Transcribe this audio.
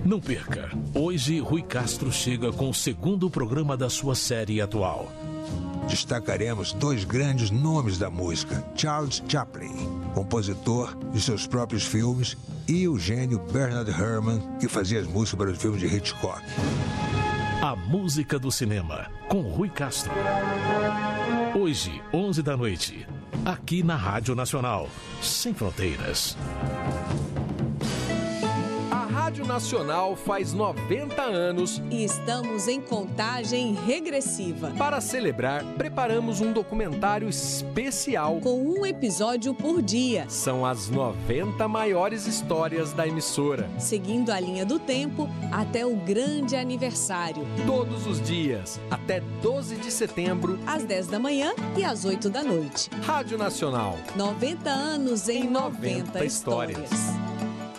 Não perca. Hoje, Rui Castro chega com o segundo programa da sua série atual. Destacaremos 2 grandes nomes da música: Charles Chaplin, compositor de seus próprios filmes, e o gênio Bernard Herrmann, que fazia as músicas para os filmes de Hitchcock. A música do cinema, com Rui Castro. Hoje, 11 da noite, aqui na Rádio Nacional, Sem Fronteiras. A Rádio Nacional faz 90 anos e estamos em contagem regressiva. Para celebrar, preparamos um documentário especial com um episódio por dia. São as 90 maiores histórias da emissora, seguindo a linha do tempo até o grande aniversário. Todos os dias, até 12 de setembro, às 10 da manhã e às 8 da noite. Rádio Nacional. 90 anos em 90 histórias.